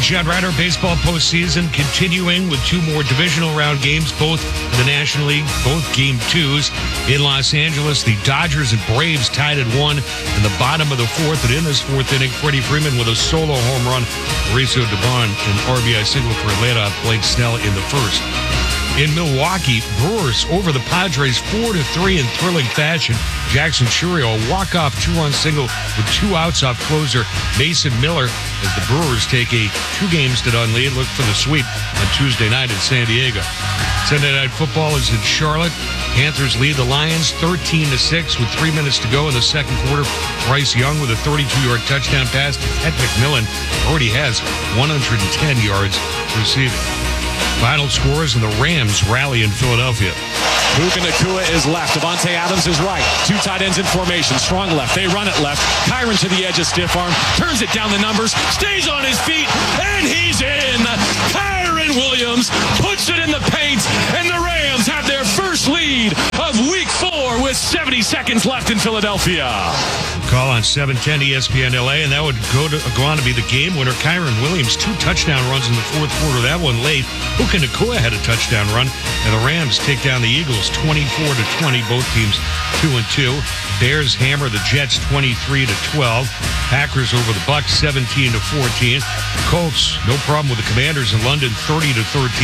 Judd Ryder baseball postseason continuing with two more divisional round games, both in the National League, both game twos in Los Angeles. The Dodgers and Braves tied at 1 in the bottom of the fourth. And in this fourth inning, Freddie Freeman with a solo home run. Mauricio Dubon, an RBI single for Atlanta. Blake Snell in the first. In Milwaukee, Brewers over the Padres 4-3 in thrilling fashion. Jackson Chourio, a walk-off two-run single with 2 outs off closer Mason Miller as the Brewers take a 2-games-to-none lead. Look for the sweep on Tuesday night in San Diego. Sunday Night Football is in Charlotte. Panthers lead the Lions 13-6 with 3 minutes to go in the second quarter. Bryce Young with a 32-yard touchdown pass. Ed McMillan already has 110 yards receiving. Final scores, and the Rams rally in Philadelphia. Puka Nacua is left. Devontae Adams is right. 2 tight ends in formation. Strong left. They run it left. Kyron to the edge of stiff arm. Turns it down the numbers. Stays on his feet. And he's in. Kyron Williams puts it in the paint. And the Rams have their first lead of Week 4 with 70 seconds left in Philadelphia. Call on 710 ESPN LA, and that would go on to be the game winner. Kyron Williams, 2 touchdown runs in the fourth quarter. That one late. Puka Nacua had a touchdown run, and the Rams take down the Eagles 24-20. Both teams 2-2. Bears hammer the Jets 23-12. Packers over the Bucs 17-14. Colts, no problem with the Commanders in London 30-13.